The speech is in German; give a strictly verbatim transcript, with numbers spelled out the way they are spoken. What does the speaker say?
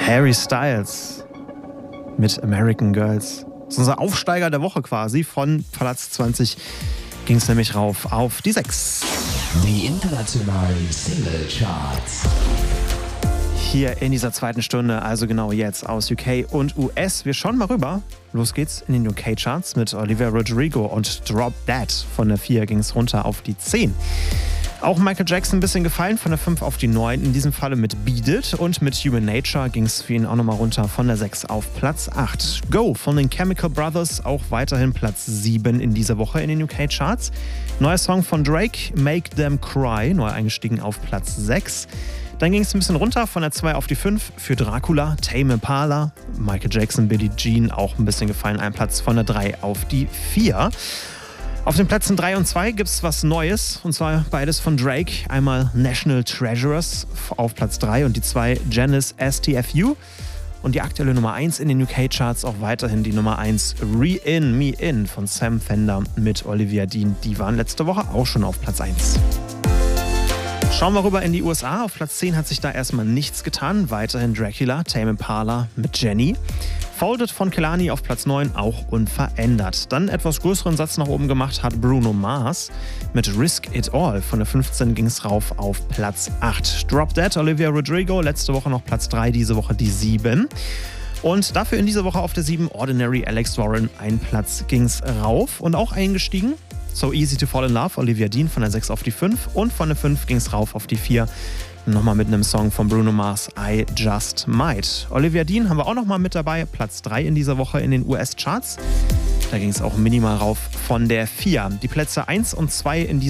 Harry Styles mit American Girls. Das ist unser Aufsteiger der Woche quasi. Von Platz zwanzig ging es nämlich rauf auf die sechs. Die internationalen Single Charts. Hier in dieser zweiten Stunde, also genau jetzt aus U K und U S. Wir schauen mal rüber. Los geht's in den U K-Charts mit Olivia Rodrigo und Drop That. Von der vier ging es runter auf die zehn. Auch Michael Jackson ein bisschen gefallen, von der fünf auf die neun, in diesem Falle mit Beat It. Und mit Human Nature ging es für ihn auch nochmal runter von der sechs auf Platz acht. Go von den Chemical Brothers, auch weiterhin Platz sieben in dieser Woche in den U K-Charts. Neuer Song von Drake, Make Them Cry, neu eingestiegen auf Platz sechs. Dann ging es ein bisschen runter von der zwei auf die fünf für Dracula, Tame Impala, Michael Jackson, Billie Jean, auch ein bisschen gefallen, ein Platz von der drei auf die vier. Auf den Plätzen drei und zwei gibt es was Neues, und zwar beides von Drake. Einmal National Treasures auf Platz drei und die zwei Janice S T F U. Und die aktuelle Nummer eins in den U K-Charts auch weiterhin die Nummer eins Re-In Me In von Sam Fender mit Olivia Dean. Die waren letzte Woche auch schon auf Platz eins. Schauen wir rüber in die U S A. Auf Platz zehn hat sich da erstmal nichts getan. Weiterhin Dracula, Tame Impala mit Jenny. Folded von Kehlani auf Platz neun, auch unverändert. Dann etwas größeren Satz nach oben gemacht hat Bruno Mars mit Risk It All. Von der fünfzehn ging es rauf auf Platz acht. Drop That, Olivia Rodrigo, letzte Woche noch Platz drei, diese Woche die sieben. Und dafür in dieser Woche auf der sieben Ordinary, Alex Warren, ein Platz ging es rauf und auch eingestiegen. So Easy to Fall in Love, Olivia Dean von der sechs auf die fünf und von der fünf ging es rauf auf die vier. Nochmal mit einem Song von Bruno Mars, I Just Might. Olivia Dean haben wir auch nochmal mit dabei, Platz drei in dieser Woche in den U S-Charts. Da ging es auch minimal rauf von der vier. Die Plätze eins und zwei in dieser